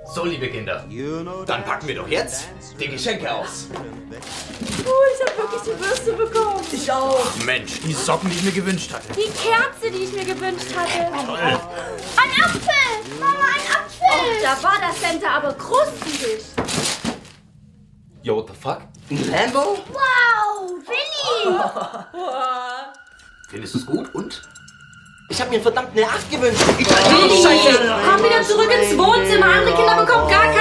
So, liebe Kinder, dann packen wir doch jetzt die Geschenke aus. Ich hab wirklich die Bürste bekommen. Ich auch. Mensch, die Socken, die ich mir gewünscht hatte. Die Kerze, die ich mir gewünscht hatte. Toll. Ein Apfel! Mama, ein Apfel! Da war das Center aber krustig. Yo, what the fuck? Ein Lambo? Wow, Willi! Findest du es gut und? Ich hab mir verdammt eine 8 gewünscht. Willi, komm wieder zurück ins Wohnzimmer. Andere Kinder bekommen gar keine.